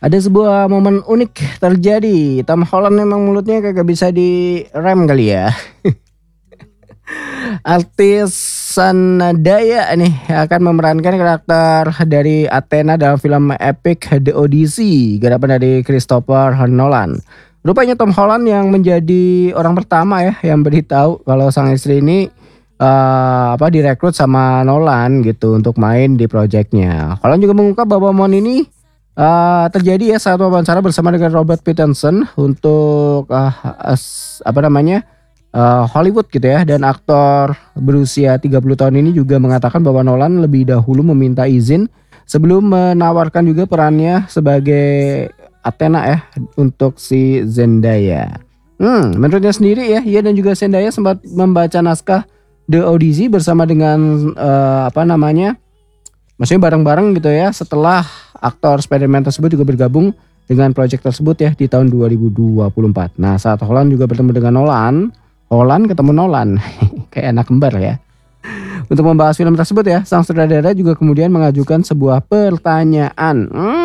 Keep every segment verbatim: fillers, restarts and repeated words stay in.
Ada sebuah momen unik terjadi, Tom Holland memang mulutnya kagak bisa direm kali ya. Artis Zendaya nih akan memerankan karakter dari Athena dalam film epic The Odyssey, garapan dari Christopher Nolan. Rupanya Tom Holland yang menjadi orang pertama ya yang beritahu kalau sang istri ini eh, apa direkrut sama Nolan gitu untuk main di proyeknya. Holland juga mengungkap bahwa momen ini eh, terjadi ya saat wawancara bersama dengan Robert Pattinson untuk eh, as- apa namanya eh, Hollywood gitu ya, dan aktor berusia tiga puluh tahun ini juga mengatakan bahwa Nolan lebih dahulu meminta izin sebelum menawarkan juga perannya sebagai Athena ya untuk si Zendaya. Hmm, menurutnya sendiri ya, ia dan juga Zendaya sempat membaca naskah The Odyssey bersama dengan eh, apa namanya? Maksudnya bareng-bareng gitu ya, setelah aktor Spider-Man tersebut juga bergabung dengan proyek tersebut ya di tahun dua ribu dua puluh empat. Nah, saat Holland juga bertemu dengan Nolan, Holland ketemu Nolan. Kayak anak kembar ya. Untuk membahas film tersebut ya, sang sutradara juga kemudian mengajukan sebuah pertanyaan.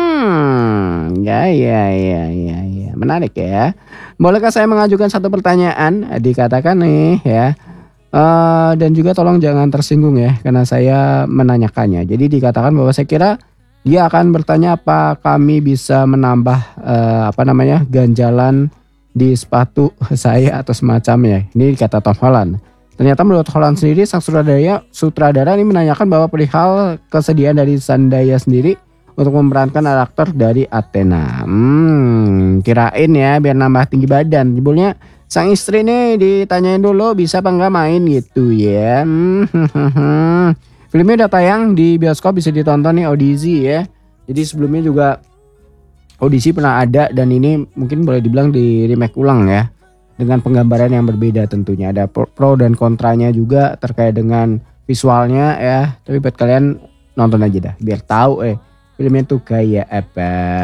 Hmm, ya ya ya ya ya, menarik ya. Bolehkah saya mengajukan satu pertanyaan? Dikatakan nih ya. Eh, dan juga tolong jangan tersinggung ya karena saya menanyakannya. Jadi dikatakan bahwa saya kira dia akan bertanya apa kami bisa menambah eh, apa namanya ganjalan di sepatu saya atau semacamnya. Ini kata Tom Holland. Ternyata menurut Holland sendiri, sang sutradara, sutradara ini menanyakan bahwa perihal kesediaan dari Zendaya sendiri untuk memerankan karakter dari Athena. Hmm, kirain ya biar nambah tinggi badan. Jebulnya sang istri nih ditanyain dulu bisa apa enggak main gitu ya. Hmm, filmnya udah tayang di bioskop, bisa ditonton nih Odyssey ya. Jadi sebelumnya juga Odyssey pernah ada dan ini mungkin boleh dibilang di remake ulang ya. Dengan penggambaran yang berbeda tentunya. Ada pro dan kontranya juga terkait dengan visualnya ya. Tapi buat kalian nonton aja dah biar tahu eh filmnya tuh kayak apa.